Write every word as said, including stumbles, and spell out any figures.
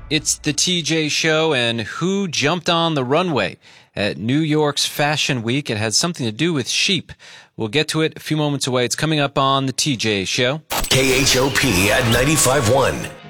It's the T J Show, and who jumped on the runway at New York's Fashion Week? It had something to do with sheep. We'll get to it a few moments away. It's coming up on the T J Show. K H O P at ninety-five point one.